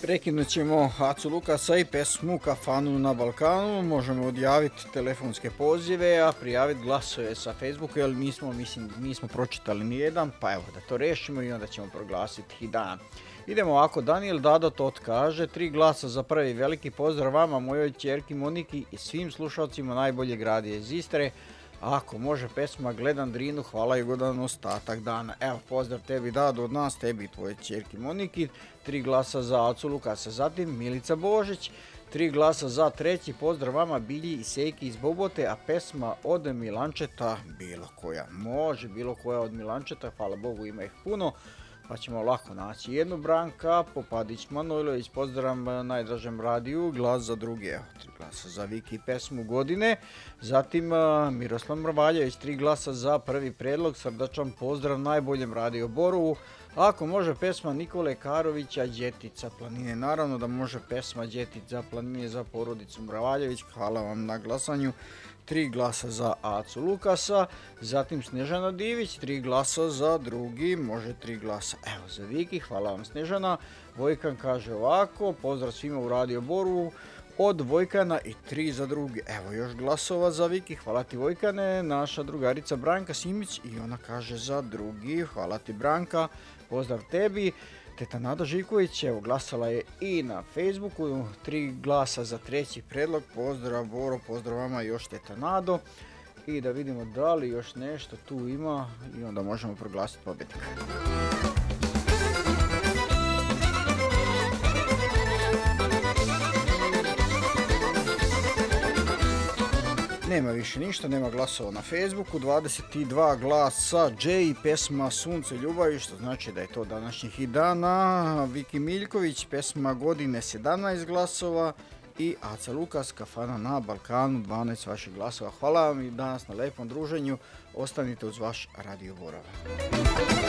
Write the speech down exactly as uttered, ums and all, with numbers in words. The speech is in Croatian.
Prekinut ćemo Acu Lukasa i pesmu Kafanu na Balkanu. Možemo odjaviti telefonske pozive, a prijaviti glasove sa Facebooku, jer nismo, mislim, nismo pročitali nijedan, pa evo da to rešimo i onda ćemo proglasiti i dan. Idemo ovako, Daniel Dadot kaže, tri glasa za prvi, veliki pozdrav vama, mojoj ćerki Moniki i svim slušalcima najboljeg radija iz Istre. Ako može pesma Gledam Drinu, hvala i godan ostatak dana. Evo, pozdrav tebi Dado od nas, tebi i tvoje ćerki Moniki. Tri glasa za Acu Lukasa, zatim Milica Božić. Tri glasa za treći, pozdrav vama Bilji i Sejki iz Bobote, a pesma od Milančeta bilo koja. Može bilo koja od Milančeta, hvala Bogu ima ih puno. Pa ćemo lako naći jednu. Branka Popadić Manojlović, pozdrav najdražem radiju, glas za drugi, evo, tri glasa za Viki pesmu godine. Zatim uh, Miroslav Mrvaljević, tri glasa za prvi predlog, srdačan pozdrav najboljem radiju Borovu. Ako može pesma Nikole Karovića, Đetica planine, naravno da može pesma Đetica planine za porodicu Mrvaljević, hvala vam na glasanju. Tri glasa za Acu Lukasa, zatim Snežana Divić, tri glasa za drugi, može tri glasa, evo za Viki, hvala vam Snežana. Vojkan kaže ovako, pozdrav svima u Radio Borovu, od Vojkana i tri za drugi, evo još glasova za Viki, hvala ti Vojkane. Naša drugarica Branka Simić i ona kaže za drugi, hvala ti Branka, pozdrav tebi. Teta Nada Živković, evo glasala je i na Facebooku, tri glasa za treći predlog, pozdrav Boro, pozdrav vama još Teta Nado. I da vidimo da li još nešto tu ima i onda možemo proglasiti pobjednika. Nema više ništa, nema glasova na Facebooku, dvadeset dva glasa Jay, pesma Sunce ljubavi, što znači da je to današnjih i dana. Viki Miljković, pesma godine, sedamnaest glasova i Aca Lukas, Kafana na Balkanu, dvanaest vaših glasova. Hvala vam i danas na lepom druženju, ostanite uz vaš Radio Borava.